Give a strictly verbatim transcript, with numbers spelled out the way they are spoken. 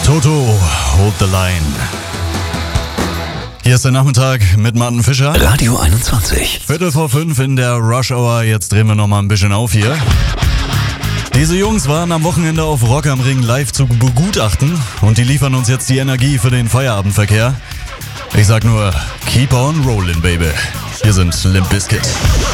Toto, Hold the Line. Hier ist der Nachmittag mit Martin Fischer. Radio einundzwanzig. Viertel vor fünf in der Rush Hour. Jetzt drehen wir nochmal ein bisschen auf hier. Diese Jungs waren am Wochenende auf Rock am Ring live zu begutachten und die liefern uns jetzt die Energie für den Feierabendverkehr. Ich sag nur, keep on rolling, baby. Hier sind Limp Bizkit.